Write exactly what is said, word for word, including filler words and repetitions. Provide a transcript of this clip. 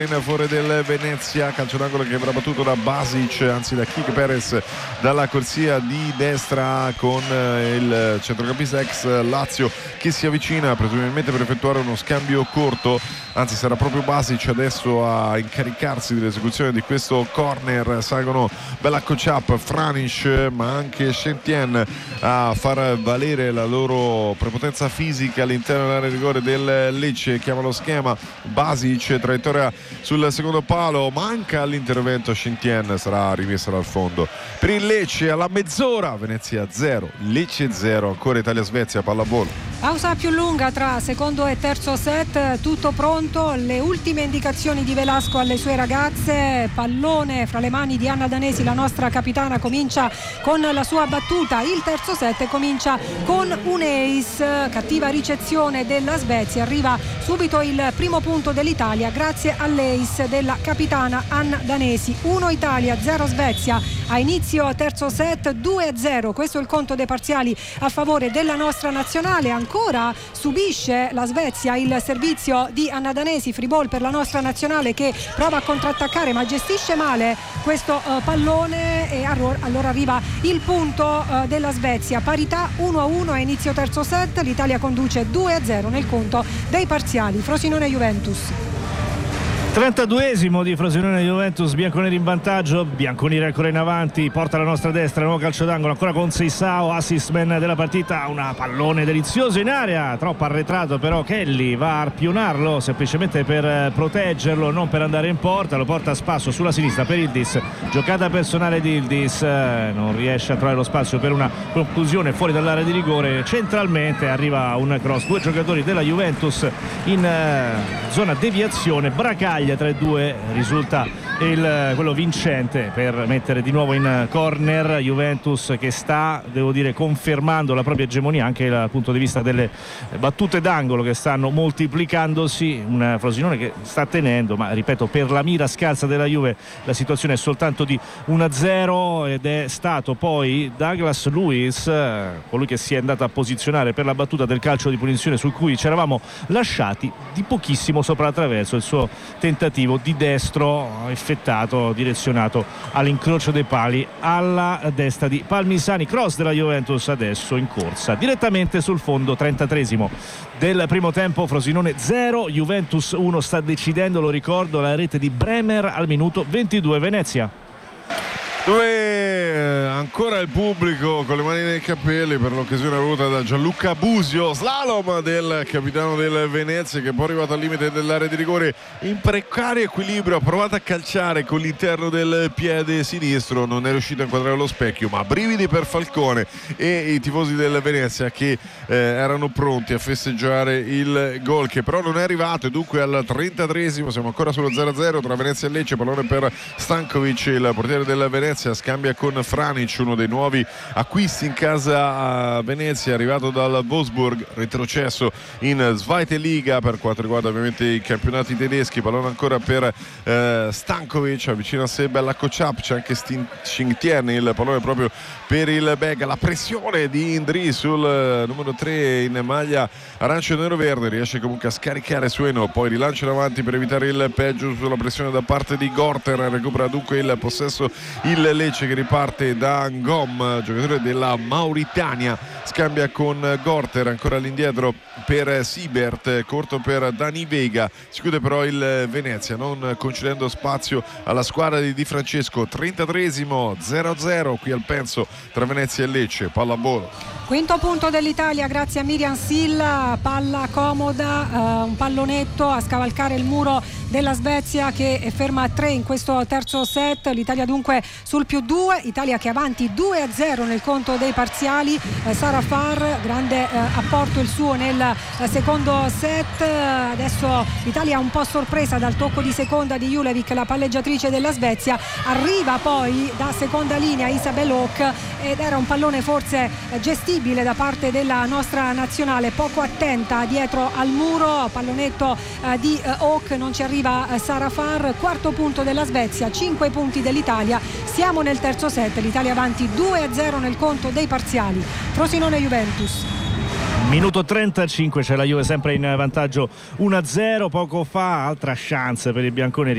in favore del Venezia, calcio d'angolo che verrà battuto da Basic, anzi da Kike Perez dalla corsia di destra, con il centrocampista ex Lazio che si avvicina presumibilmente per effettuare uno scambio corto, anzi sarà proprio Basic adesso a incaricarsi dell'esecuzione di questo corner. Salgono Bella Kociap, Franic ma anche Sentien a far valere la loro prepotenza fisica all'interno dell'area di rigore del Lecce. Chiama lo schema Basic, traiettoria sul secondo palo, manca l'intervento, Sentien sarà rimessa dal fondo per il Lecce. Alla mezz'ora Venezia zero, Lecce zero, ancora Italia-Svezia, pallavolo. Pausa più lunga tra secondo e terzo set, tutto pronto, le ultime indicazioni di Velasco alle sue ragazze, pallone fra le mani di Anna Danesi, la nostra capitana, comincia con la sua battuta. Il terzo set comincia con un ace, cattiva ricezione della Svezia, arriva subito il primo punto dell'Italia grazie all'ace della capitana Anna Danesi. uno Italia, zero Svezia a inizio terzo set, due a zero, questo è il conto dei parziali a favore della nostra nazionale. Ancora subisce la Svezia il servizio di Anna Danesi, free ball per la nostra nazionale che prova a contrattaccare ma gestisce male questo uh, pallone e allora, allora arriva il punto uh, della Svezia, parità uno a uno a inizio terzo set, l'Italia conduce due a zero nel conto dei parziali. Frosinone-Juventus. trentaduesimo di Frosinone-Juventus, bianconeri in vantaggio, bianconeri ancora in avanti, porta la nostra destra, nuovo calcio d'angolo ancora con Seisao, assist man della partita, una pallone delizioso in area, troppo arretrato però Kelly va a arpionarlo semplicemente per proteggerlo, non per andare in porta, lo porta a spasso sulla sinistra per Yildiz, giocata personale di Yildiz, non riesce a trovare lo spazio per una conclusione fuori dall'area di rigore, centralmente arriva un cross, due giocatori della Juventus in zona deviazione, Bracaglia tra i due risulta il, quello vincente per mettere di nuovo in corner. Juventus che sta, devo dire, confermando la propria egemonia anche dal punto di vista delle battute d'angolo che stanno moltiplicandosi, un Frosinone che sta tenendo, ma ripeto, per la mira scarsa della Juve la situazione è soltanto di uno a zero ed è stato poi Douglas Luiz colui che si è andato a posizionare per la battuta del calcio di punizione su cui ci eravamo lasciati di pochissimo sopra la traverso, il suo tentativo di destro effettato, direzionato all'incrocio dei pali alla destra di Palmisani. Cross della Juventus adesso in corsa direttamente sul fondo. Trentatreesimo del primo tempo, Frosinone zero Juventus uno. Sta decidendo, lo ricordo, la rete di Bremer al minuto ventidue. Venezia dove ancora il pubblico con le mani nei capelli per l'occasione avuta da Gianluca Busio, slalom del capitano del Venezia che poi è arrivato al limite dell'area di rigore in precario equilibrio, ha provato a calciare con l'interno del piede sinistro, non è riuscito a inquadrare lo specchio, ma brividi per Falcone e i tifosi del Venezia che eh, erano pronti a festeggiare il gol che però non è arrivato, e dunque al trentatreesimo siamo ancora sullo zero a zero tra Venezia e Lecce. Pallone per Stankovic, il portiere del Venezia, scambia con Franic, uno dei nuovi acquisti in casa a Venezia, arrivato dal Wolfsburg, retrocesso in Zweite Liga per quanto riguarda ovviamente i campionati tedeschi. Pallone ancora per eh, Stankovic, avvicina a sé Bella Kociap, c'è anche Sentien, il pallone proprio per il Bega, la pressione di Indri sul eh, numero tre in maglia arancio e nero verde, riesce comunque a scaricare Sueno, poi rilancia in avanti per evitare il peggio sulla pressione da parte di Gorter, recupera dunque il possesso il Lecce che riparte da Ngom, giocatore della Mauritania, scambia con Gorter, ancora all'indietro per Siebert, corto per Dani Vega, si chiude però il Venezia non concedendo spazio alla squadra di Di Francesco. Trentatreesimo, zero a zero qui al Penso tra Venezia e Lecce, pallavolo. Quinto punto dell'Italia grazie a Miriam Silla, palla comoda, uh, un pallonetto a scavalcare il muro della Svezia che è ferma a tre in questo terzo set. L'Italia dunque sul più due, Italia che avanti due a zero nel conto dei parziali. uh, Sara Farr, grande uh, apporto il suo nel uh, secondo set. Uh, adesso l'Italia un po' sorpresa dal tocco di seconda di Julevic, la palleggiatrice della Svezia, arriva poi da seconda linea Isabel Hook ed era un pallone forse uh, gestibile da parte della nostra nazionale, poco attenta dietro al muro, pallonetto uh, di uh, Hook, non ci arriva uh, Sara Farr. Quarto punto della Svezia, cinque punti dell'Italia, siamo nel terzo set, l'Italia avanti due a zero nel conto dei parziali. Frosinone-Juventus. Minuto trentacinque, c'è la Juve sempre in vantaggio uno a zero. Poco fa altra chance per i bianconeri.